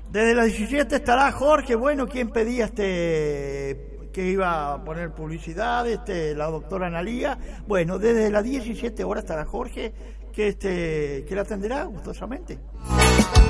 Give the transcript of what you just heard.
Desde las 17 estará Jorge, bueno, quien pedía que iba a poner publicidad, la doctora Analía. Bueno, desde las 17 horas estará Jorge, que la atenderá gustosamente.